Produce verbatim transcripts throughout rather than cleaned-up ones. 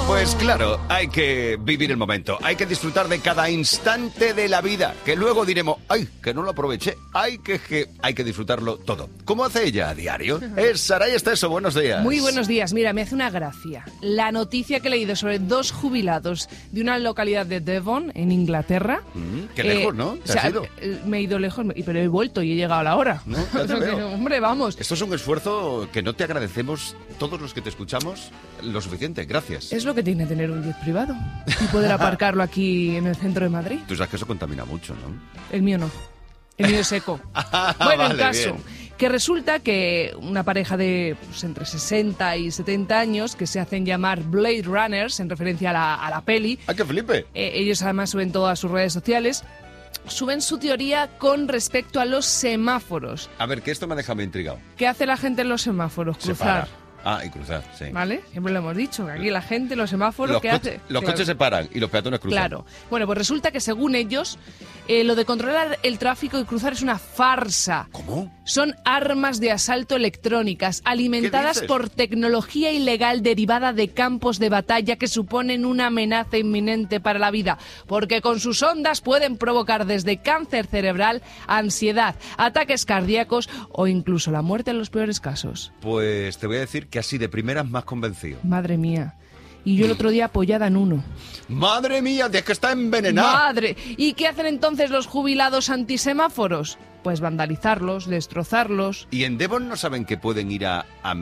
Pues claro, hay que vivir el momento, hay que disfrutar de cada instante de la vida, que luego diremos, ay, que no lo aproveché, ay, que, que hay que disfrutarlo todo. ¿Cómo hace ella a diario? Es Saray Esteso, buenos días. Muy buenos días, mira, me hace una gracia. La noticia que he leído sobre dos jubilados de una localidad de Devon, en Inglaterra. Mm, qué lejos, eh, ¿no? ¿Te o sea, has ido? Me he ido lejos, pero he vuelto y he llegado a la hora. No, ya te veo. Hombre, vamos. Esto es un esfuerzo que no te agradecemos todos los que te escuchamos lo suficiente, gracias. Es lo que tiene tener un jet privado y poder aparcarlo aquí en el centro de Madrid. Tú sabes que eso contamina mucho, ¿no? El mío no. El mío es seco. Ah, bueno, vale, el caso, bien. que resulta que una pareja de pues, entre sesenta y setenta años, que se hacen llamar Blade Runners, en referencia a la, a la peli. ¡Ah, qué flipe! Eh, ellos además suben todo a sus redes sociales. Suben su teoría con respecto a los semáforos. A ver, que esto me ha dejado intrigado. ¿Qué hace la gente en los semáforos? Se Cruzar. para. Ah, y cruzar, sí. ¿Vale? Siempre lo hemos dicho, que aquí la gente, los semáforos, Los, ¿qué coche, hace? los Claro. coches se paran y los peatones cruzan. Claro. Bueno, pues resulta que según ellos, eh, lo de controlar el tráfico y cruzar es una farsa. ¿Cómo? Son armas de asalto electrónicas alimentadas dices? por tecnología ilegal derivada de campos de batalla que suponen una amenaza inminente para la vida, porque con sus ondas pueden provocar desde cáncer cerebral, ansiedad, ataques cardíacos o incluso la muerte en los peores casos. Pues te voy a decir que así de primeras más convencido. Madre mía. Y yo el otro día apoyada en uno. ¡Madre mía! ¡De que está envenenada! ¡Madre! ¿Y qué hacen entonces los jubilados antisemáforos? Pues vandalizarlos, destrozarlos. Y en Devon no saben que pueden ir a, a,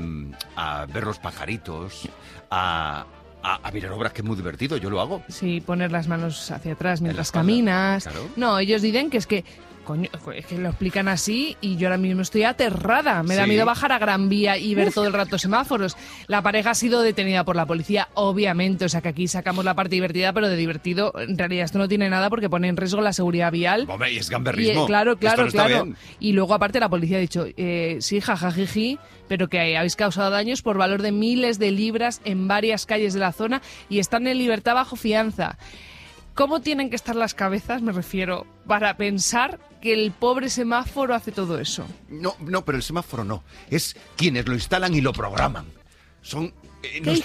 a ver los pajaritos, a, a, a mirar obras, que es muy divertido, yo lo hago. Sí, poner las manos hacia atrás mientras espalda, caminas. claro. No, ellos dicen que es que... Coño, es que lo explican así y yo ahora mismo estoy aterrada. Me da Sí. miedo bajar a Gran Vía y ver todo el rato semáforos. La pareja ha sido detenida por la policía, obviamente. O sea que aquí sacamos la parte divertida, pero de divertido en realidad esto no tiene nada porque pone en riesgo la seguridad vial. Hombre, y es Y, gamberrismo. eh, claro, Esto claro, no está claro. bien. Y luego aparte la policía ha dicho, eh, sí, jajajiji, pero que habéis causado daños por valor de miles de libras en varias calles de la zona y están en libertad bajo fianza. ¿Cómo tienen que estar las cabezas, me refiero, para pensar que el pobre semáforo hace todo eso? No, no, pero el semáforo no. Es quienes lo instalan y lo programan. Son... eh, nos-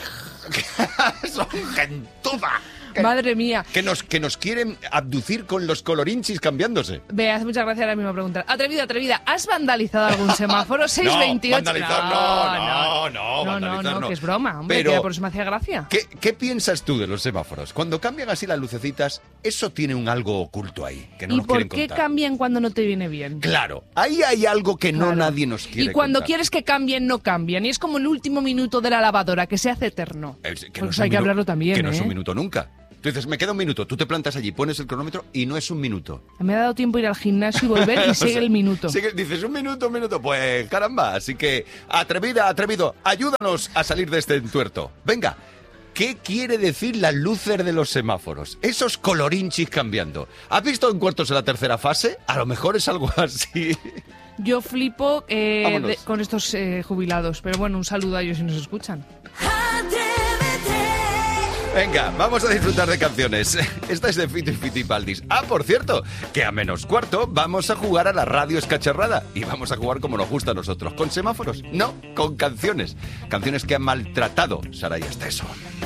Son gentuza. Que- Madre mía. Que nos, que nos quieren abducir con los colorinchis cambiándose. Me hace mucha gracia la misma pregunta. Atrevida, atrevida, ¿has vandalizado algún semáforo? seis veintiocho. vandalizar no, no, no, no, no, vandalizar no, no. que es broma, hombre, Pero- que por eso me hacía gracia. ¿Qué, ¿Qué piensas tú de los semáforos? Cuando cambian así las lucecitas, eso tiene un algo oculto ahí, que no ¿Y nos por quieren qué contar. cambian cuando no te viene bien? Claro, ahí hay algo que no Claro. nadie nos quiere Y cuando contar. quieres que cambien, no cambian. Y es como el último minuto de la lavadora, que se hace eterno. Es que Pues no es eso un hay que minu- hablarlo también, Que no es un ¿eh? minuto nunca. Tú dices, me queda un minuto, tú te plantas allí, pones el cronómetro y no es un minuto. Me ha dado tiempo ir al gimnasio y volver y O sigue sea, el minuto. sigue- dices, un minuto, un minuto. Pues caramba, así que atrevida, atrevido, ayúdanos a salir de este entuerto. Venga, ¿qué quiere decir las luces de los semáforos? Esos colorinchis cambiando. ¿Has visto en cuartos de la tercera fase? A lo mejor es algo así. Yo flipo eh, Vámonos. de- con estos eh, jubilados. Pero bueno, un saludo a ellos si nos escuchan. Venga, vamos a disfrutar de canciones. Esta es de Fito y Fitipaldis. Ah, por cierto, que a menos cuarto vamos a jugar a la radio escacharrada. Y vamos a jugar como nos gusta a nosotros. ¿Con semáforos? No, con canciones. Canciones que han maltratado Saray Esteso.